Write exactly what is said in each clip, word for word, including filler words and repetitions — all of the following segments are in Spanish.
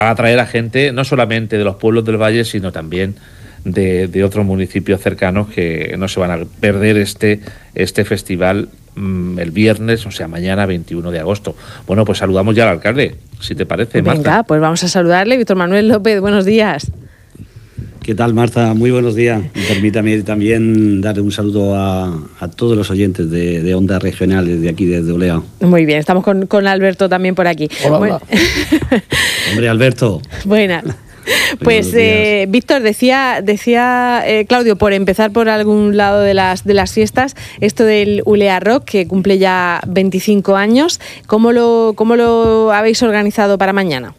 atraer a gente no solamente de los pueblos del valle, sino también de, de otros municipios cercanos que no se van a perder este, este festival mmm, el viernes, o sea, mañana veintiuno de agosto. Bueno, pues saludamos ya al alcalde, si te parece, Marta. Venga, pues vamos a saludarle. Víctor Manuel López, buenos días. ¿Qué tal, Marta? Muy buenos días. Y permítame también darle un saludo a, a todos los oyentes de, de Onda Regional desde aquí, desde Olea. Muy bien, estamos con, con Alberto también por aquí. Hola, bueno. hola. Hombre, Alberto. Buenas. Pues eh, Víctor, decía decía eh, Claudio, por empezar por algún lado de las de las fiestas, esto del Ulea Rock, que cumple ya veinticinco años, ¿cómo lo, cómo lo habéis organizado para mañana?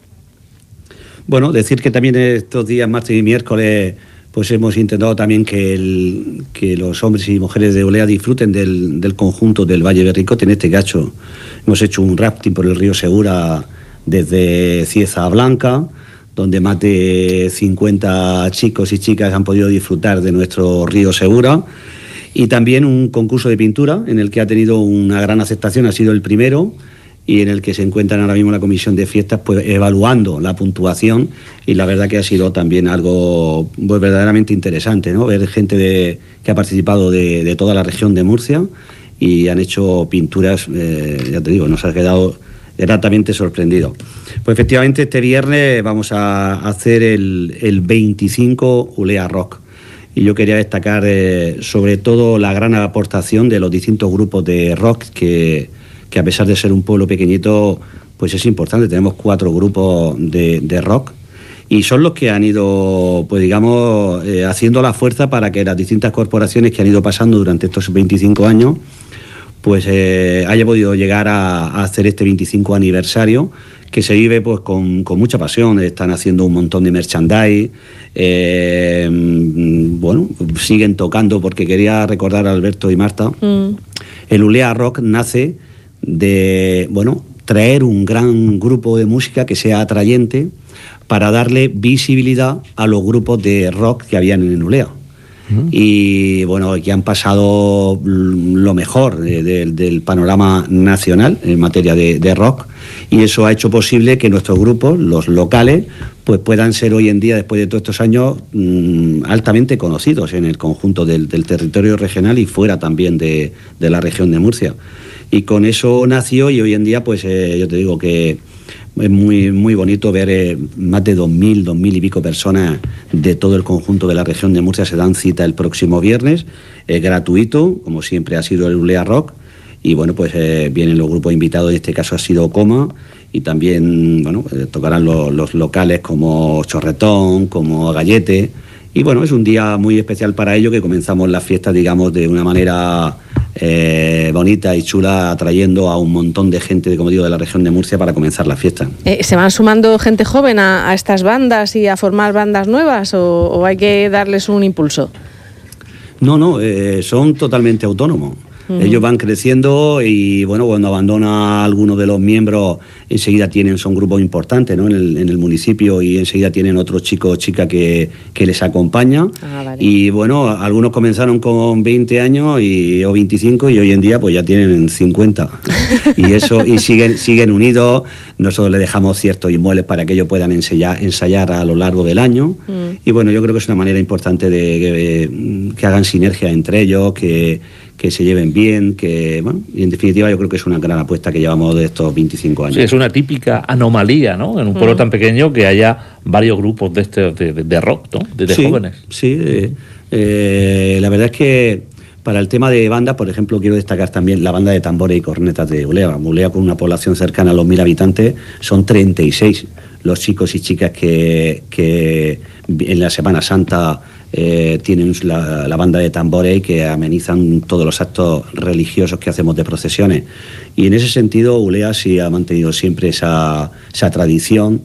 Bueno, decir que también estos días, martes y miércoles, pues hemos intentado también que, el, que los hombres y mujeres de Olea disfruten del, del conjunto del Valle Berricote. En este caso hemos hecho un rafting por el río Segura desde Cieza a Blanca, donde más de cincuenta chicos y chicas han podido disfrutar de nuestro río Segura. Y también un concurso de pintura en el que ha tenido una gran aceptación, ha sido el primero, y en el que se encuentran ahora mismo la comisión de fiestas pues evaluando la puntuación, y la verdad que ha sido también algo pues, verdaderamente interesante, ¿no? Ver gente de, que ha participado de, de toda la región de Murcia y han hecho pinturas, eh, ya te digo, nos ha quedado gratamente sorprendido. Pues efectivamente este viernes vamos a hacer el, el veinticinco Ulea Rock, y yo quería destacar eh, sobre todo la gran aportación de los distintos grupos de rock que que a pesar de ser un pueblo pequeñito, pues es importante. Tenemos cuatro grupos de, de rock y son los que han ido, pues digamos, eh, haciendo la fuerza para que las distintas corporaciones que han ido pasando durante estos veinticinco años, pues eh, haya podido llegar a, a hacer este veinticinco aniversario, que se vive pues con, con mucha pasión. Están haciendo un montón de merchandise, eh, bueno, siguen tocando, porque quería recordar a Alberto y Marta, mm. el Ulea Rock nace de, bueno, traer un gran grupo de música que sea atrayente para darle visibilidad a los grupos de rock que habían en Ulea. Uh-huh. Y bueno, que han pasado lo mejor de, de, del panorama nacional en materia de, de rock, y eso ha hecho posible que nuestros grupos, los locales, pues puedan ser hoy en día, después de todos estos años, mmm, altamente conocidos en el conjunto del, del territorio regional y fuera también de, de la región de Murcia. Y con eso nació, y hoy en día, pues eh, yo te digo que es muy, muy bonito ver eh, más de dos mil, dos mil y pico personas de todo el conjunto de la región de Murcia. Se dan cita el próximo viernes, es gratuito, como siempre ha sido el Ulea Rock, y bueno, pues eh, vienen los grupos invitados, en este caso ha sido Coma, y también, bueno, eh, tocarán los, los locales como Chorretón, como Gallete, y bueno, es un día muy especial para ello, que comenzamos las fiestas, digamos, de una manera Eh, bonita y chula, atrayendo a un montón de gente, como digo, de la región de Murcia para comenzar la fiesta. Eh, ¿Se van sumando gente joven a, a estas bandas y a formar bandas nuevas, o, o hay que darles un impulso? No, no, eh, son totalmente autónomos. Uh-huh. Ellos van creciendo y bueno, cuando abandona alguno de los miembros, enseguida tienen, son grupos importantes, ¿no? en, el, en el municipio, y enseguida tienen otro chico o chica que, que les acompaña. Ah, vale. Y bueno, algunos comenzaron con veinte años y, o veinticinco, y hoy en día pues ya tienen cincuenta. Y eso, y siguen, siguen unidos. Nosotros les dejamos ciertos inmuebles para que ellos puedan ensayar, ensayar a lo largo del año. Uh-huh. Y bueno, yo creo que es una manera importante de que, que hagan sinergia entre ellos, que que se lleven bien, que, bueno, y en definitiva yo creo que es una gran apuesta que llevamos de estos veinticinco años. Sí, es una típica anomalía, ¿no? En un pueblo mm. tan pequeño, que haya varios grupos de este de, de rock, ¿no? De, de sí, jóvenes. Sí, eh, eh, la verdad es que para el tema de bandas, por ejemplo, quiero destacar también la banda de tambores y cornetas de Ulea. Ulea, con una población cercana a los mil habitantes, son treinta y seis los chicos y chicas que, que en la Semana Santa eh, tienen la, la banda de tambores y que amenizan todos los actos religiosos que hacemos de procesiones. Y en ese sentido, Ulea sí ha mantenido siempre esa, esa tradición,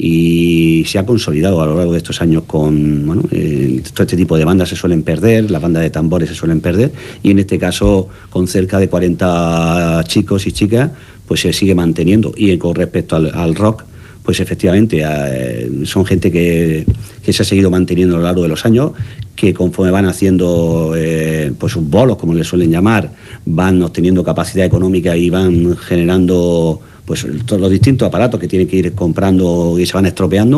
y se ha consolidado a lo largo de estos años con, bueno, eh, todo este tipo de bandas se suelen perder, las bandas de tambores se suelen perder, y en este caso, con cerca de cuarenta chicos y chicas, pues se sigue manteniendo. Y con respecto al, al rock, pues efectivamente eh, son gente que, que se ha seguido manteniendo a lo largo de los años, que conforme van haciendo eh, pues sus bolos, como les suelen llamar, van obteniendo capacidad económica y van generando pues todos los distintos aparatos que tienen que ir comprando y se van estropeando.